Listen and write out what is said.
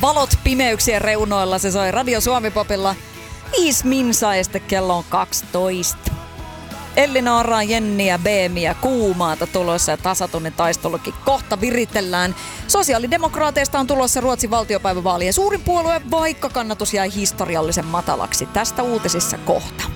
valot pimeyksien reunoilla. Se soi Radio Suomi-popilla 5 minsaa ja sitten kello on 12. Ellinaaraa, Jenniä, Beemiä, Kuumaata tulossa ja tasatunnin taistelukin kohta viritellään. Sosiaalidemokraateista on tulossa Ruotsin valtiopäivävaalien suurin puolue, vaikka kannatus jäi historiallisen matalaksi. Tästä uutisissa kohta.